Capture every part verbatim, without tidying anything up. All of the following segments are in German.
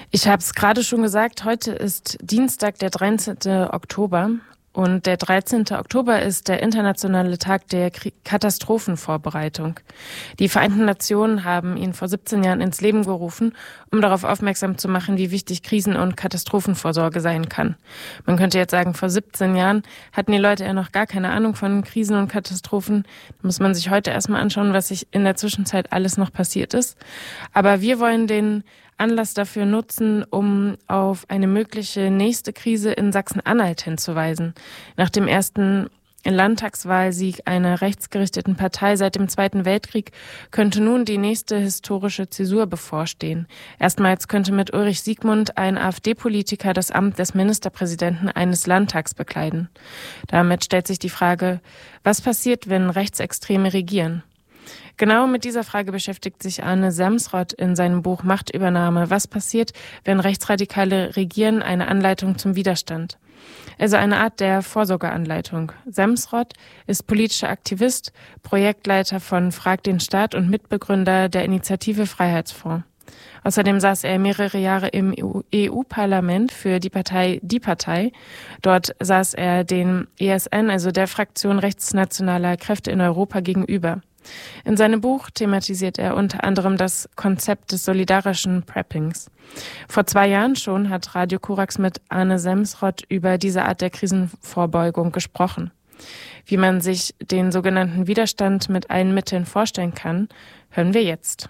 Ich habe es gerade schon gesagt, heute ist Dienstag, der dreizehnten Oktober. Und der dreizehnten Oktober ist der internationale Tag der Katastrophenvorbereitung. Die Vereinten Nationen haben ihn vor siebzehn Jahren ins Leben gerufen, um darauf aufmerksam zu machen, wie wichtig Krisen- und Katastrophenvorsorge sein kann. Man könnte jetzt sagen, vor siebzehn Jahren hatten die Leute ja noch gar keine Ahnung von Krisen und Katastrophen. Da muss man sich heute erstmal anschauen, was sich in der Zwischenzeit alles noch passiert ist. Aber wir wollen den Anlass dafür nutzen, um auf eine mögliche nächste Krise in Sachsen-Anhalt hinzuweisen. Nach dem ersten Landtagswahlsieg einer rechtsgerichteten Partei seit dem Zweiten Weltkrieg könnte nun die nächste historische Zäsur bevorstehen. Erstmals könnte mit Ulrich Siegmund ein AfD-Politiker das Amt des Ministerpräsidenten eines Landtags bekleiden. Damit stellt sich die Frage, was passiert, wenn Rechtsextreme regieren? Genau mit dieser Frage beschäftigt sich Arne Semsrott in seinem Buch Machtübernahme. Was passiert, wenn Rechtsradikale regieren? Eine Anleitung zum Widerstand. Also eine Art der Vorsorgeanleitung. Semsrott ist politischer Aktivist, Projektleiter von Frag den Staat und Mitbegründer der Initiative Freiheitsfonds. Außerdem saß er mehrere Jahre im E U-Parlament für die Partei Die Partei. Dort saß er den E S N, also der Fraktion rechtsnationaler Kräfte in Europa, gegenüber. In seinem Buch thematisiert er unter anderem das Konzept des solidarischen Preppings. Vor zwei Jahren schon hat Radio Korax mit Arne Semsrott über diese Art der Krisenvorbeugung gesprochen. Wie man sich den sogenannten Widerstand mit allen Mitteln vorstellen kann, hören wir jetzt.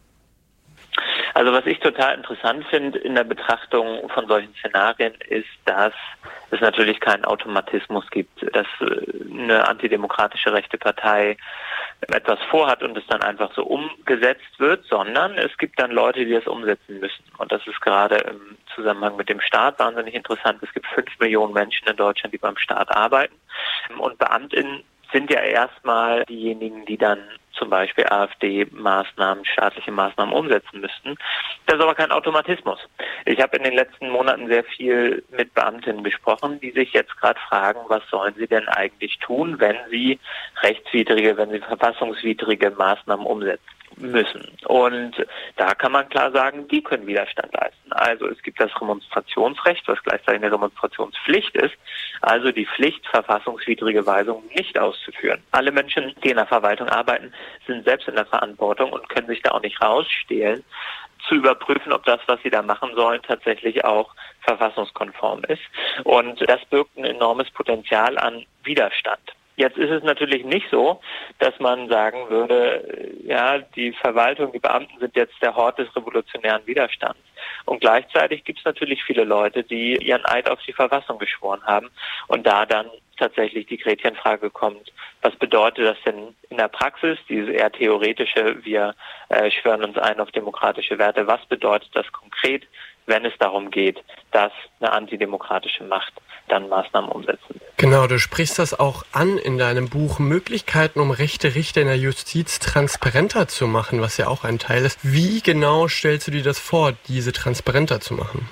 Also was ich total interessant finde in der Betrachtung von solchen Szenarien ist, dass es natürlich keinen Automatismus gibt, dass eine antidemokratische rechte Partei etwas vorhat und es dann einfach so umgesetzt wird, sondern es gibt dann Leute, die das umsetzen müssen. Und das ist gerade im Zusammenhang mit dem Staat wahnsinnig interessant. Es gibt fünf Millionen Menschen in Deutschland, die beim Staat arbeiten. Und Beamtinnen sind ja erstmal diejenigen, die dann zum Beispiel AfD-Maßnahmen, staatliche Maßnahmen umsetzen müssten. Das ist aber kein Automatismus. Ich habe in den letzten Monaten sehr viel mit Beamtinnen gesprochen, die sich jetzt gerade fragen, was sollen sie denn eigentlich tun, wenn sie rechtswidrige, wenn sie verfassungswidrige Maßnahmen umsetzen müssen. Und da kann man klar sagen, die können Widerstand leisten. Also es gibt das Remonstrationsrecht, was gleichzeitig eine Remonstrationspflicht ist, also die Pflicht, verfassungswidrige Weisungen nicht auszuführen. Alle Menschen, die in der Verwaltung arbeiten, sind selbst in der Verantwortung und können sich da auch nicht rausstehlen, zu überprüfen, ob das, was sie da machen sollen, tatsächlich auch verfassungskonform ist. Und das birgt ein enormes Potenzial an Widerstand. Jetzt ist es natürlich nicht so, dass man sagen würde, ja, die Verwaltung, die Beamten sind jetzt der Hort des revolutionären Widerstands. Und gleichzeitig gibt es natürlich viele Leute, die ihren Eid auf die Verfassung geschworen haben und da dann tatsächlich die Gretchenfrage kommt, was bedeutet das denn in der Praxis, diese eher theoretische, wir äh, schwören uns ein auf demokratische Werte, was bedeutet das konkret, wenn es darum geht, dass eine antidemokratische Macht dann Maßnahmen umsetzen will. Genau, du sprichst das auch an in deinem Buch, Möglichkeiten, um rechte Richter in der Justiz transparenter zu machen, was ja auch ein Teil ist. Wie genau stellst du dir das vor, diese transparenter zu machen?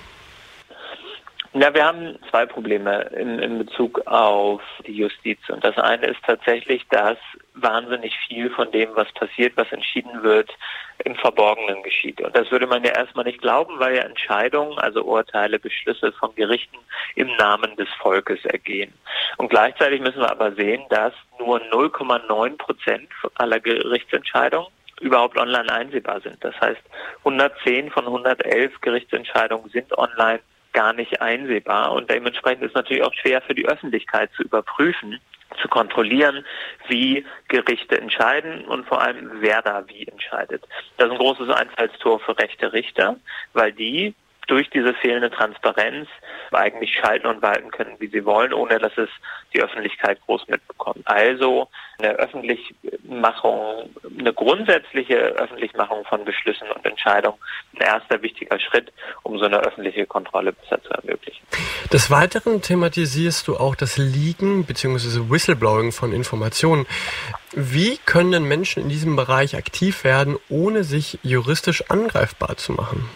Ja, wir haben zwei Probleme in, in Bezug auf die Justiz. Und das eine ist tatsächlich, dass wahnsinnig viel von dem, was passiert, was entschieden wird, im Verborgenen geschieht. Und das würde man ja erstmal nicht glauben, weil ja Entscheidungen, also Urteile, Beschlüsse von Gerichten im Namen des Volkes ergehen. Und gleichzeitig müssen wir aber sehen, dass nur null Komma neun Prozent aller Gerichtsentscheidungen überhaupt online einsehbar sind. Das heißt, hundertzehn von hundertelf Gerichtsentscheidungen sind online gar nicht einsehbar und dementsprechend ist es natürlich auch schwer für die Öffentlichkeit zu überprüfen, zu kontrollieren, wie Gerichte entscheiden und vor allem, wer da wie entscheidet. Das ist ein großes Einfallstor für rechte Richter, weil die durch diese fehlende Transparenz eigentlich schalten und walten können, wie sie wollen, ohne dass es die Öffentlichkeit groß mitbekommt. Also eine Öffentlichmachung, eine grundsätzliche Öffentlichmachung von Beschlüssen und Entscheidungen, ein erster wichtiger Schritt, um so eine öffentliche Kontrolle besser zu ermöglichen. Des Weiteren thematisierst du auch das Leaken bzw. Whistleblowing von Informationen. Wie können denn Menschen in diesem Bereich aktiv werden, ohne sich juristisch angreifbar zu machen?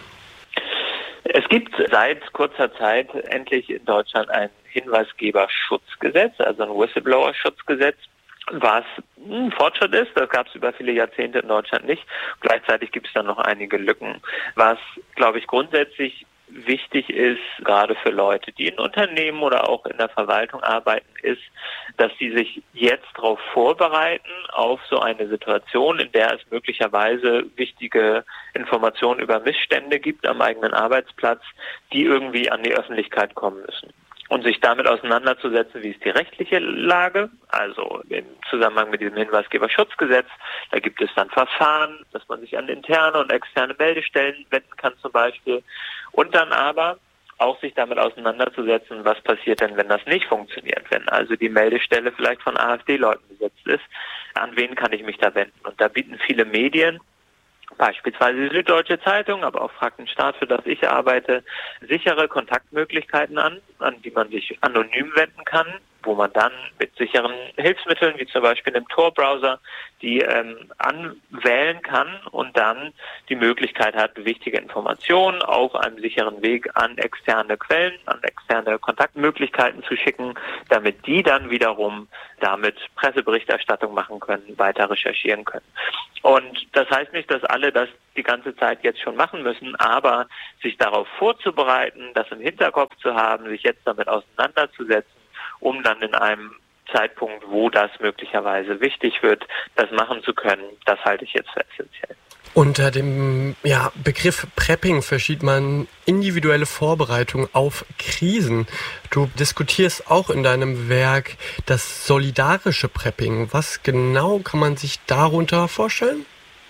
Es gibt seit kurzer Zeit endlich in Deutschland ein Hinweisgeberschutzgesetz, also ein Whistleblower-Schutzgesetz, was ein Fortschritt ist. Das gab es über viele Jahrzehnte in Deutschland nicht. Gleichzeitig gibt es dann noch einige Lücken. Was, glaube ich, grundsätzlich wichtig ist, gerade für Leute, die in Unternehmen oder auch in der Verwaltung arbeiten, ist, dass sie sich jetzt darauf vorbereiten, auf so eine Situation, in der es möglicherweise wichtige Informationen über Missstände gibt am eigenen Arbeitsplatz, die irgendwie an die Öffentlichkeit kommen müssen. Und sich damit auseinanderzusetzen, wie ist die rechtliche Lage, also im Zusammenhang mit diesem Hinweisgeberschutzgesetz, da gibt es dann Verfahren, dass man sich an interne und externe Meldestellen wenden kann zum Beispiel, und dann aber auch sich damit auseinanderzusetzen, was passiert denn, wenn das nicht funktioniert, wenn also die Meldestelle vielleicht von AfD-Leuten besetzt ist, an wen kann ich mich da wenden? Und da bieten viele Medien, beispielsweise die Süddeutsche Zeitung, aber auch Frag den Staat, für das ich arbeite, sichere Kontaktmöglichkeiten an, an die man sich anonym wenden kann, wo man dann mit sicheren Hilfsmitteln, wie zum Beispiel dem Tor-Browser, die ähm, anwählen kann und dann die Möglichkeit hat, wichtige Informationen auf einem sicheren Weg an externe Quellen, an externe Kontaktmöglichkeiten zu schicken, damit die dann wiederum damit Presseberichterstattung machen können, weiter recherchieren können. Und das heißt nicht, dass alle das die ganze Zeit jetzt schon machen müssen, aber sich darauf vorzubereiten, das im Hinterkopf zu haben, sich jetzt damit auseinanderzusetzen, um dann in einem Zeitpunkt, wo das möglicherweise wichtig wird, das machen zu können, das halte ich jetzt für essentiell. Unter dem ja, Begriff Prepping versteht man individuelle Vorbereitung auf Krisen. Du diskutierst auch in deinem Werk das solidarische Prepping. Was genau kann man sich darunter vorstellen?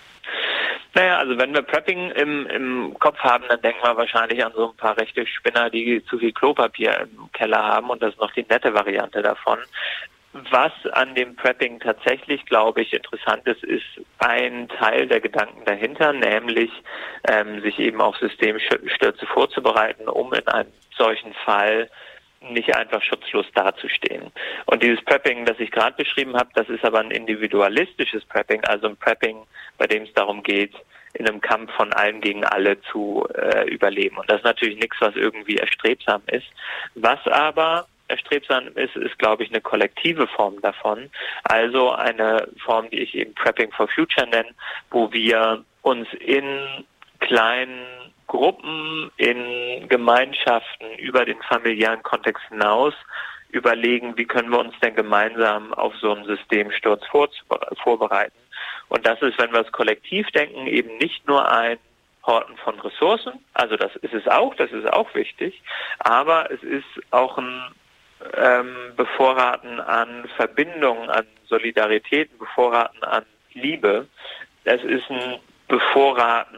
Naja, also wenn wir Prepping im, im Kopf haben, dann denken wir wahrscheinlich an so ein paar rechte Spinner, die zu viel Klopapier im Keller haben, und das ist noch die nette Variante davon. Was an dem Prepping tatsächlich, glaube ich, interessant ist, ist ein Teil der Gedanken dahinter, nämlich ähm, sich eben auf Systemstürze vorzubereiten, um in einem solchen Fall nicht einfach schutzlos dazustehen. Und dieses Prepping, das ich gerade beschrieben habe, das ist aber ein individualistisches Prepping, also ein Prepping, bei dem es darum geht, in einem Kampf von allen gegen alle zu äh, überleben. Und das ist natürlich nichts, was irgendwie erstrebsam ist. Was aber erstrebsam ist, ist, glaube ich, eine kollektive Form davon. Also eine Form, die ich eben Prepping for Future nenne, wo wir uns in kleinen Gruppen, in Gemeinschaften über den familiären Kontext hinaus überlegen, wie können wir uns denn gemeinsam auf so einen Systemsturz vorbereiten. Und das ist, wenn wir es kollektiv denken, eben nicht nur ein Horten von Ressourcen, also das ist es auch, das ist auch wichtig, aber es ist auch ein ähm, Bevorraten an Verbindungen, an Solidarität, ein Bevorraten an Liebe. Es ist ein Bevorraten,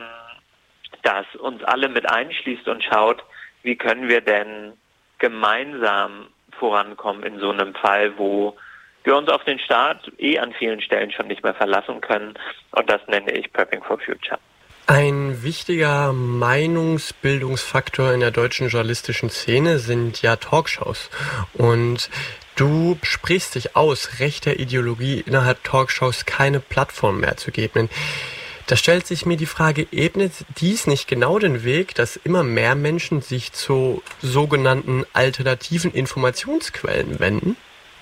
das uns alle mit einschließt und schaut, wie können wir denn gemeinsam vorankommen in so einem Fall, wo wir uns auf den Staat eh an vielen Stellen schon nicht mehr verlassen können. Und das nenne ich Prepping for Future. Ein wichtiger Meinungsbildungsfaktor in der deutschen journalistischen Szene sind ja Talkshows. Und du sprichst dich aus, rechter Ideologie innerhalb Talkshows keine Plattform mehr zu geben. Da stellt sich mir die Frage, ebnet dies nicht genau den Weg, dass immer mehr Menschen sich zu sogenannten alternativen Informationsquellen wenden?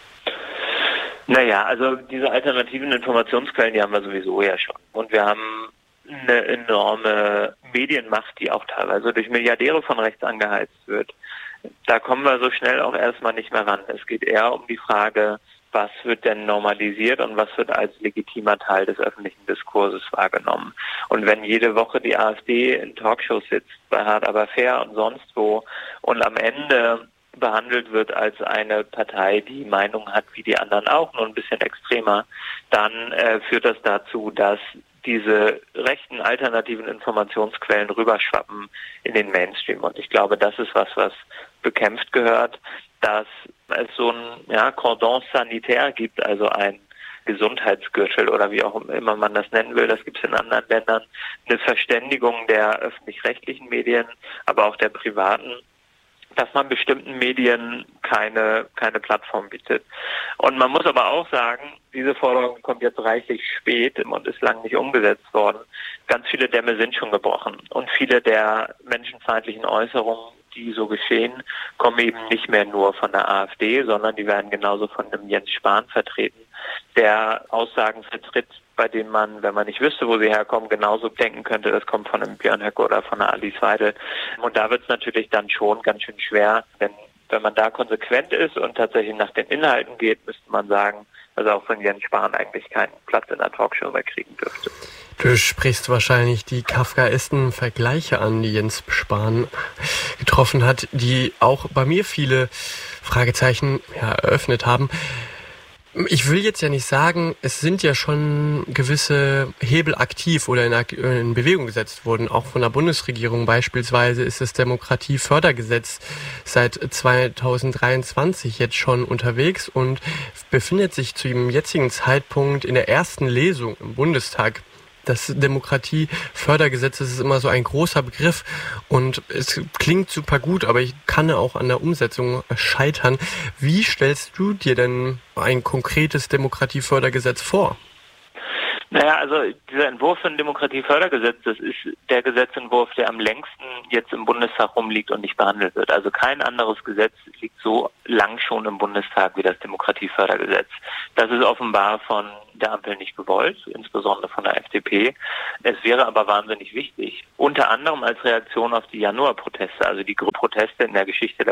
Naja, also diese alternativen Informationsquellen, die haben wir sowieso ja schon. Und wir haben eine enorme Medienmacht, die auch teilweise durch Milliardäre von rechts angeheizt wird. Da kommen wir so schnell auch erstmal nicht mehr ran. Es geht eher um die Frage, was wird denn normalisiert und was wird als legitimer Teil des öffentlichen Diskurses wahrgenommen. Und wenn jede Woche die AfD in Talkshows sitzt, bei Hart aber fair und sonst wo, und am Ende behandelt wird als eine Partei, die Meinung hat wie die anderen auch, nur ein bisschen extremer, dann äh, führt das dazu, dass diese rechten alternativen Informationsquellen rüberschwappen in den Mainstream. Und ich glaube, das ist was, was bekämpft gehört, dass es so ein ja, Cordon sanitaire gibt, also ein Gesundheitsgürtel oder wie auch immer man das nennen will, das gibt es in anderen Ländern, eine Verständigung der öffentlich-rechtlichen Medien, aber auch der privaten, dass man bestimmten Medien keine keine Plattform bietet. Und man muss aber auch sagen, diese Forderung kommt jetzt reichlich spät und ist lang nicht umgesetzt worden. Ganz viele Dämme sind schon gebrochen und viele der menschenfeindlichen Äußerungen, die so geschehen, kommen eben nicht mehr nur von der AfD, sondern die werden genauso von einem Jens Spahn vertreten, der Aussagen vertritt, bei denen man, wenn man nicht wüsste, wo sie herkommen, genauso denken könnte, das kommt von einem Björn Höcke oder von einer Alice Weidel. Und da wird es natürlich dann schon ganz schön schwer, denn wenn man da konsequent ist und tatsächlich nach den Inhalten geht, müsste man sagen, also auch wenn Jens Spahn eigentlich keinen Platz in der Talkshow mehr kriegen dürfte. Du sprichst wahrscheinlich die kafkaesken Vergleiche an, die Jens Spahn getroffen hat, die auch bei mir viele Fragezeichen ja, eröffnet haben. Ich will jetzt ja nicht sagen, es sind ja schon gewisse Hebel aktiv oder in, in Bewegung gesetzt worden. Auch von der Bundesregierung beispielsweise ist das Demokratiefördergesetz seit zweitausenddreiundzwanzig jetzt schon unterwegs und befindet sich zu dem jetzigen Zeitpunkt in der ersten Lesung im Bundestag. Das Demokratiefördergesetz ist immer so ein großer Begriff und es klingt super gut, aber ich kann auch an der Umsetzung scheitern. Wie stellst du dir denn ein konkretes Demokratiefördergesetz vor? Naja, also dieser Entwurf für ein Demokratiefördergesetz, das ist der Gesetzentwurf, der am längsten jetzt im Bundestag rumliegt und nicht behandelt wird. Also kein anderes Gesetz liegt so lang schon im Bundestag wie das Demokratiefördergesetz. Das ist offenbar von der Ampel nicht gewollt, insbesondere von der F D P. Es wäre aber wahnsinnig wichtig, unter anderem als Reaktion auf die Januar-Proteste, also die Proteste in der Geschichte der